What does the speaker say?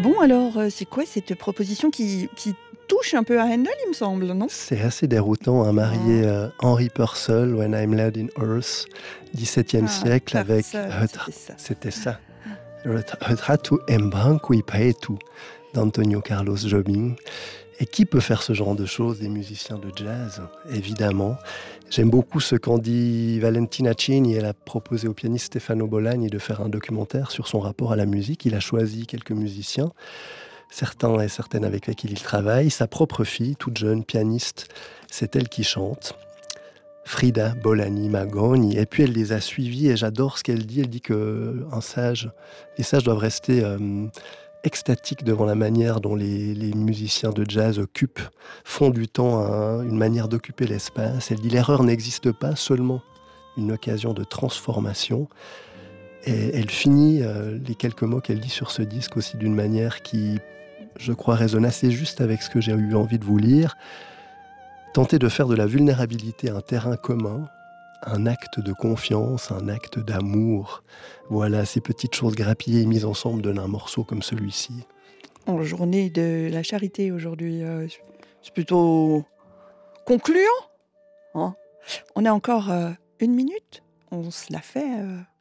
bon alors, c'est quoi cette proposition qui touche un peu à Handel, il me semble, non? C'est assez déroutant, hein, marier Henry Purcell, When I'm Laid in Earth, XVIIe siècle, avec Purcell, c'était ça. c'était ça. Retrato em branco e preto d'Antonio Carlos Jobim. Et qui peut faire ce genre de choses? Des musiciens de jazz, évidemment. J'aime beaucoup ce qu'en dit Valentina Cini. Elle a proposé au pianiste Stefano Bolagni de faire un documentaire sur son rapport à la musique. Il a choisi quelques musiciens, certains et certaines avec lesquels il travaille. Sa propre fille, toute jeune, pianiste, c'est elle qui chante. Frida Bolagni Magoni. Et puis elle les a suivis et j'adore ce qu'elle dit. Elle dit que les sages doivent rester extatiques devant la manière dont les musiciens de jazz font du temps une manière d'occuper l'espace. Elle dit l'erreur n'existe pas, seulement une occasion de transformation. Et elle finit les quelques mots qu'elle dit sur ce disque aussi d'une manière qui, je crois, résonne assez juste avec ce que j'ai eu envie de vous lire. Tenter de faire de la vulnérabilité un terrain commun, un acte de confiance, un acte d'amour. Voilà, ces petites choses grappillées et mises ensemble donnent un morceau comme celui-ci. En journée de la charité aujourd'hui, c'est plutôt concluant, hein. On a encore 1 minute, on se la fait